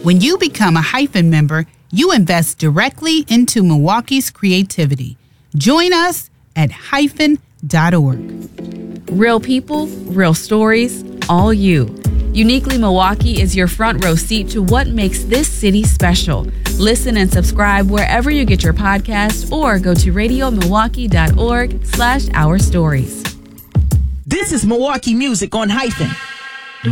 When you become a Hyphen member, you invest directly into Milwaukee's creativity. Join us at hyphen.org. Real people, real stories, all you. Uniquely Milwaukee is your front row seat to what makes this city special. Listen and subscribe wherever you get your podcast or go to radiomilwaukee.org/our stories. This is Milwaukee Music on Hyphen.